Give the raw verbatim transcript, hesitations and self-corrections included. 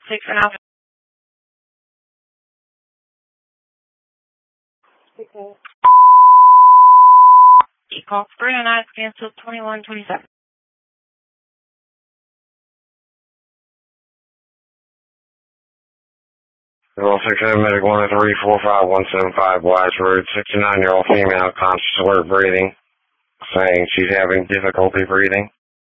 Six and Alpha. Okay. You call three and I canceled twenty-one twenty-seven. Well, six seven medic one three four five one seven five Wise Road, sixty-nine year old female, conscious alert breathing, saying she's having difficulty breathing.